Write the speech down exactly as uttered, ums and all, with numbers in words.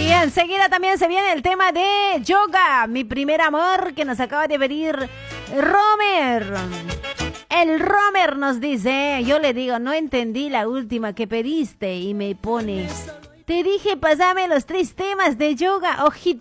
Y enseguida también se viene el tema de yoga, mi primer amor, que nos acaba de pedir Romer. El Romer nos dice, yo le digo, no entendí la última que pediste y me pone, te dije, pásame los tres temas de yoga, ojito.